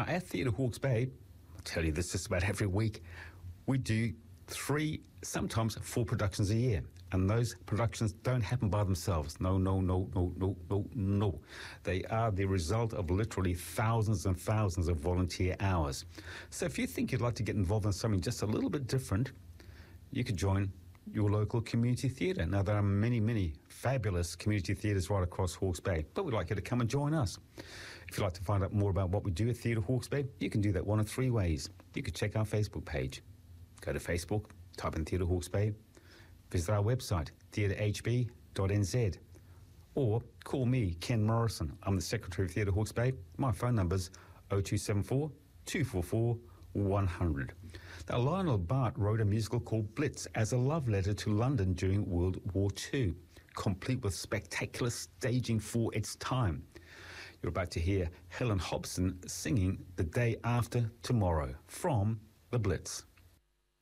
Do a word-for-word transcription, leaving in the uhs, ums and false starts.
Now, at Theatre Hawke's Bay, I tell you this just about every week, we do three, sometimes four productions a year. And those productions don't happen by themselves. No, no, no, no, no, no, no. They are the result of literally thousands and thousands of volunteer hours. So if you think you'd like to get involved in something just a little bit different, you could join your local community theatre. Now, there are many, many fabulous community theatres right across Hawke's Bay, but we'd like you to come and join us. If you'd like to find out more about what we do at Theatre Hawke's Bay, you can do that one of three ways. You could check our Facebook page. Go to Facebook, type in Theatre Hawke's Bay, visit our website, theatre h b dot n z, or call me, Ken Morrison. I'm the Secretary of Theatre Hawke's Bay. My phone number's oh two seven four, two four four, one hundred. Now, Lionel Bart wrote a musical called Blitz as a love letter to London during World War Two, complete with spectacular staging for its time. You're about to hear Helen Hobson singing The Day After Tomorrow from The Blitz.